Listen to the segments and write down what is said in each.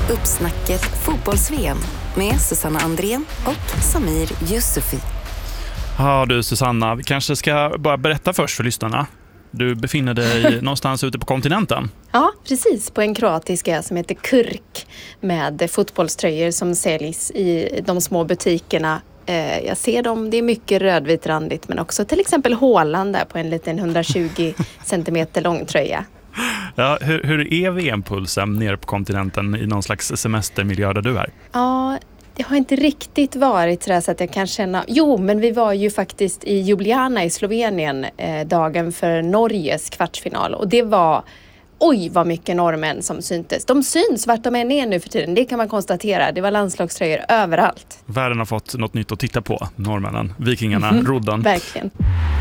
Uppsnacket fotbolls-VM med Susanna Andrén och Samir Yusufi. Ja du Susanna, vi kanske ska bara berätta först för lyssnarna. Du befinner dig någonstans ute på kontinenten. Ja, precis. På en kroatisk ö som heter Krk med fotbollströjor som säljs i de små butikerna. Jag ser dem, det är mycket rödvitrandigt men också till exempel Haaland där på en liten 120 centimeter lång tröja. Ja, hur är VM-pulsen nere på kontinenten i någon slags semestermiljö där du är? Ja, det har inte riktigt varit så att jag kan känna... Jo, men vi var ju faktiskt i Ljubljana i Slovenien dagen för Norges kvartsfinal. Och det var... Oj, vad mycket norrmän som syntes. De syns vart de än är nu för tiden. Det kan man konstatera. Det var landslagströjor överallt. Världen har fått något nytt att titta på. Norrmännen, vikingarna, rodden. Verkligen.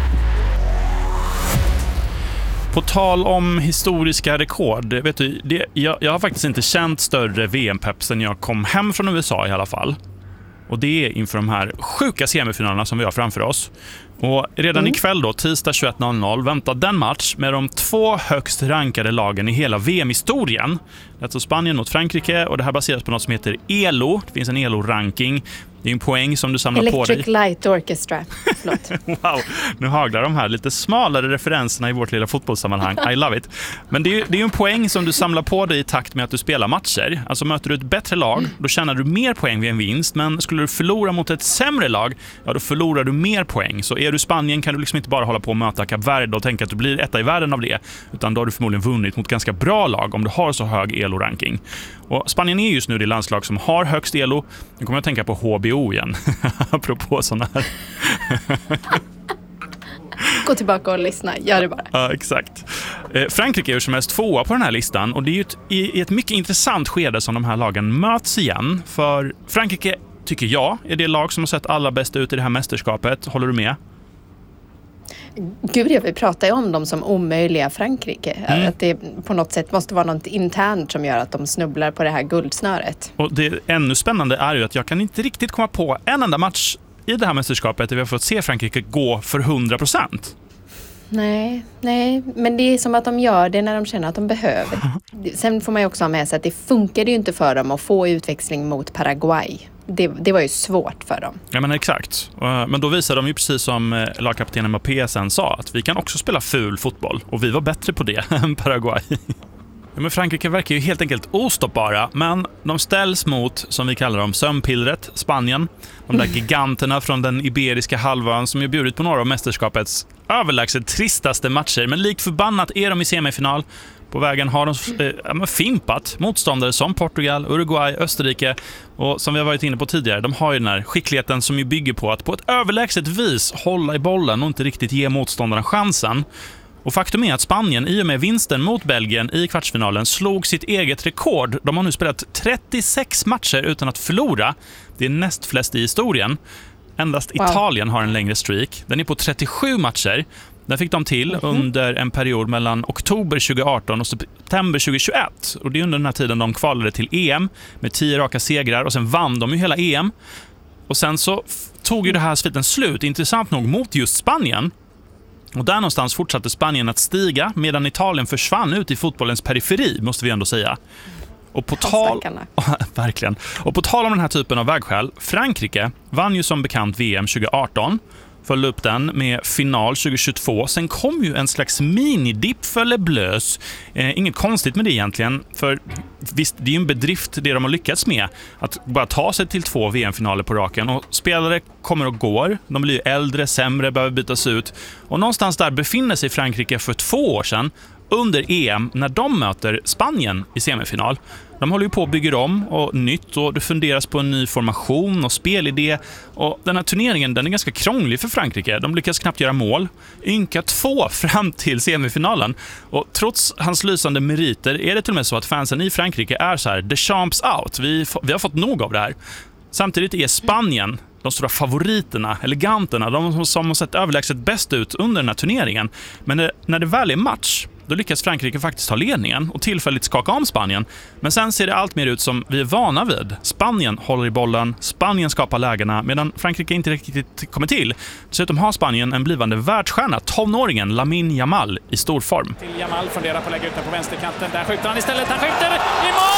På tal om historiska rekord, vet du, jag har faktiskt inte känt större VM-pepp sen jag kom hem från USA i alla fall. Och det är inför de här sjuka semifinalerna som vi har framför oss. Och redan ikväll då, tisdag 21.00, väntar den match med de 2 högst rankade lagen i hela VM-historien. Det är alltså Spanien mot Frankrike och det här baseras på något som heter ELO. Det finns en ELO-ranking. Det är en poäng som du samlar på dig. Electric Light Orchestra. Wow, nu haglar de här lite smalare referenserna i vårt lilla fotbollssammanhang. I love it. Men det är ju en poäng som du samlar på dig i takt med att du spelar matcher. Alltså möter du ett bättre lag, då tjänar du mer poäng vid en vinst. Men skulle du förlora mot ett sämre lag, ja då förlorar du mer poäng. Så är du Spanien kan du liksom inte bara hålla på och möta Kap Verde och tänka att du blir etta i världen av det. Utan då har du förmodligen vunnit mot ganska bra lag om du har så hög ELO-ranking. Och Spanien är just nu det landslag som har högst ELO. Nu kommer jag att tänka på HBO igen. Apropå sådana här. Gå tillbaka och lyssna, gör det bara. Ja, exakt. Frankrike är ju som helst 2 på den här listan. Och det är ju i ett mycket intressant skede som de här lagen möts igen. För Frankrike, tycker jag, är det lag som har sett allra bäst ut i det här mästerskapet. Håller du med? Gud, vi pratar ju om dem som omöjliga Frankrike. Att det på något sätt måste vara något internt som gör att de snubblar på det här guldsnöret. Och det ännu spännande är ju att jag kan inte riktigt komma på en enda match i det här mästerskapet där vi har fått se Frankrike gå för 100%. Nej, men det är som att de gör det när de känner att de behöver. Sen får man ju också ha med sig att det funkade ju inte för dem att få utväxling mot Paraguay. Det var ju svårt för dem. Ja, men exakt. Men då visade de ju precis som lagkaptenen Mbappé sen sa att vi kan också spela ful fotboll. Och vi var bättre på det än Paraguay. Ja, men Frankrike verkar ju helt enkelt ostoppbara, men de ställs mot, som vi kallar dem, sömnpillret, Spanien. De där giganterna från den iberiska halvön som ju bjudit på några av mästerskapets överlägset tristaste matcher. Men likt förbannat är de i semifinal. På vägen har de fimpat motståndare som Portugal, Uruguay, Österrike och som vi har varit inne på tidigare, de har ju den här skickligheten som ju bygger på att på ett överlägset vis hålla i bollen och inte riktigt ge motståndarna chansen. Och faktum är att Spanien i och med vinsten mot Belgien i kvartsfinalen slog sitt eget rekord. De har nu spelat 36 matcher utan att förlora. Det är näst flest i historien. Endast Italien har en längre streak. Den är på 37 matcher. Den fick de till under en period mellan oktober 2018 och september 2021. Och det är under den här tiden de kvalade till EM med 10 raka segrar och sen vann de ju hela EM. Och sen så tog ju det här sviten slut, intressant nog, mot just Spanien. Och där någonstans fortsatte Spanien att stiga medan Italien försvann ut i fotbollens periferi, måste vi ändå säga. Och på verkligen. Och på tal om den här typen av vägskäl, Frankrike vann ju som bekant VM 2018. Följde upp den med final 2022. Sen kom ju en slags minidipp för Les Bleus. Inget konstigt med det egentligen. För visst, det är ju en bedrift det de har lyckats med. Att bara ta sig till 2 VM-finaler på raken. Och spelare kommer och går. De blir ju äldre, sämre, behöver bytas ut. Och någonstans där befinner sig Frankrike för 2 år sedan. Under EM när de möter Spanien i semifinal. De håller ju på att bygga om och nytt och det funderas på en ny formation och spelidé. Och den här turneringen, den är ganska krånglig för Frankrike. De lyckas knappt göra mål. Ynka 2 fram till semifinalen. Och trots hans lysande meriter är det till och med så att fansen i Frankrike är så här: the champs out. Vi har fått nog av det här. Samtidigt är Spanien de stora favoriterna, eleganterna, de som har sett överlägset bäst ut under den här turneringen. Men när det väl är match, då lyckas Frankrike faktiskt ta ledningen och tillfälligt skaka om Spanien. Men sen ser det allt mer ut som vi är vana vid. Spanien håller i bollen, Spanien skapar lägena, medan Frankrike inte riktigt kommer till. Dessutom har Spanien en blivande världsstjärna, 12-åringen Lamine Yamal, i stor form. Till Yamal funderar på att lägga ut den på vänsterkanten. Där skjuter han istället, han skjuter i mål!